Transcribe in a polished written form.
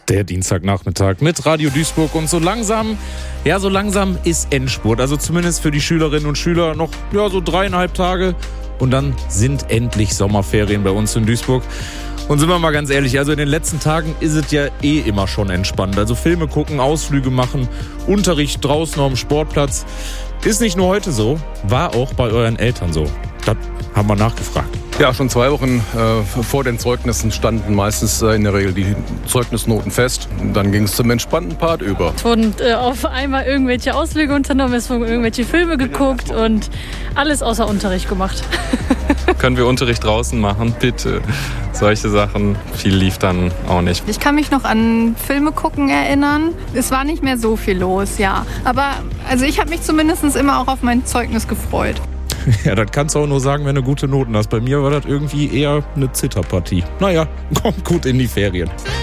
Der Dienstagnachmittag mit Radio Duisburg und so langsam ist Endspurt. Also zumindest für die Schülerinnen und Schüler noch so 3,5 Tage und dann sind endlich Sommerferien bei uns in Duisburg. Und sind wir mal ganz ehrlich, also in den letzten Tagen ist es ja immer schon entspannt. Also Filme gucken, Ausflüge machen, Unterricht draußen auf dem Sportplatz. Ist nicht nur heute so, war auch bei euren Eltern so. Das haben wir nachgefragt. Ja, schon 2 Wochen vor den Zeugnissen standen meistens in der Regel die Zeugnisnoten fest. Und dann ging es zum entspannten Part über. Es wurden auf einmal irgendwelche Ausflüge unternommen, es wurden irgendwelche Filme geguckt und alles außer Unterricht gemacht. Können wir Unterricht draußen machen? Bitte. Solche Sachen. Viel lief dann auch nicht. Ich kann mich noch an Filme gucken erinnern. Es war nicht mehr so viel los, ja. Aber also ich habe mich zumindest immer auch auf mein Zeugnis gefreut. Ja, das kannst du auch nur sagen, wenn du gute Noten hast. Bei mir war das irgendwie eher eine Zitterpartie. Naja, kommt gut in die Ferien.